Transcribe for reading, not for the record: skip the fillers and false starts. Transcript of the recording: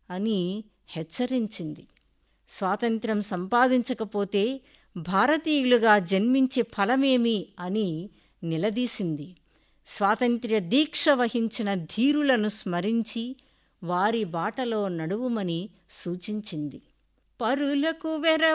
అని హెచ్చరించింది. స్వాతంత్ర్యం సంపాదించకపోతే భారతీయులుగా జన్మించే ఫలమేమి అని నిలదీసింది. స్వాతంత్ర్య దీక్ష వహించిన ధీరులను స్మరించి వారి బాటలో నడువుమని సూచించింది. పరులకు